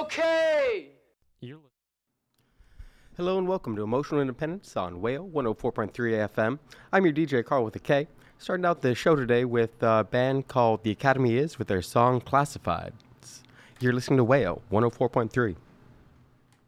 okay. Hello and welcome to Emotional Independence on Whale 104.3 FM. I'm your DJ Carl with a K. Starting out the show today with a band called The Academy Is with their song Classified. You're listening to Whale 104.3.